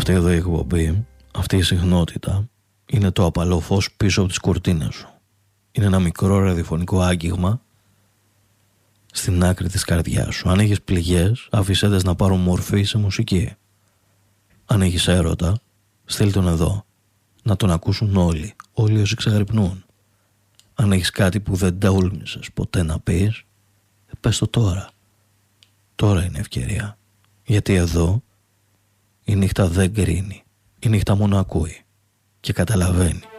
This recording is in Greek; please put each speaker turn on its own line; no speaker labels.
Αυτή εδώ η εκπομπή, αυτή η συχνότητα, είναι το απαλό φως πίσω από τις κουρτίνες σου. Είναι ένα μικρό ραδιοφωνικό άγγιγμα στην άκρη της καρδιάς σου. Αν έχεις πληγές, άφησέ τες να πάρουν μορφή σε μουσική. Αν έχεις έρωτα, στείλ τον εδώ, να τον ακούσουν όλοι όσοι ξαγρυπνούν. Αν έχεις κάτι που δεν τόλμησες ποτέ να πεις, πες το τώρα. Τώρα είναι ευκαιρία. Γιατί εδώ η νύχτα δεν κρίνει. Η νύχτα μόνο ακούει και καταλαβαίνει.